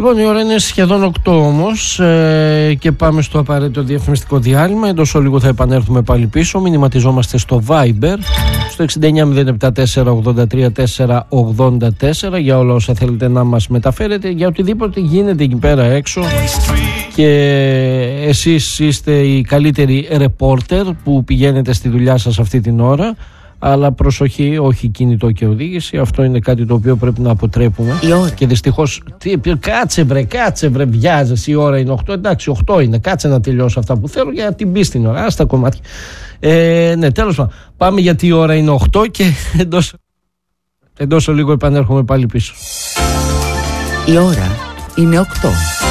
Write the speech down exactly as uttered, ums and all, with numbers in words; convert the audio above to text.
Λοιπόν, η ώρα είναι σχεδόν οκτώ όμως ε, και πάμε στο απαραίτητο διαφημιστικό διάλειμμα. Εντός ολίγου θα επανέλθουμε πάλι πίσω. Μηνυματιζόμαστε στο Viber στο εξήντα εννιά μηδέν επτά τέσσερα ογδόντα τρία τέσσερα ογδόντα τέσσερα για όλα όσα θέλετε να μας μεταφέρετε, για οτιδήποτε γίνεται εκεί πέρα έξω. Και εσείς είστε οι καλύτεροι ρεπόρτερ που πηγαίνετε στη δουλειά σας αυτή την ώρα. Αλλά προσοχή, όχι κινητό και οδήγηση. Αυτό είναι κάτι το οποίο πρέπει να αποτρέπουμε. Και δυστυχώς. Τι, κάτσε βρε, κάτσε βρε, βιάζεσαι. Η ώρα είναι οκτώ. Εντάξει, οκτώ είναι. Κάτσε να τελειώσω αυτά που θέλω για να την μπει στην ώρα. Άστα κομμάτια. Ε, ναι, τέλος πάντων. Πάμε γιατί η ώρα είναι οκτώ και εντός, εντός λίγο επανέρχομαι πάλι πίσω. Η ώρα είναι οκτώ.